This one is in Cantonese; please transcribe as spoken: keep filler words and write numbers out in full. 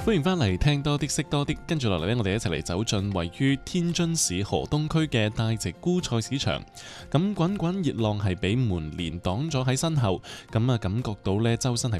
歡迎翻嚟聽多啲識多啲，跟住落嚟呢，我哋一齊嚟走進位於天津市河東區嘅大直菇菜市場。咁滾滾熱浪係俾門簾擋咗喺身後，咁啊感覺到呢周身係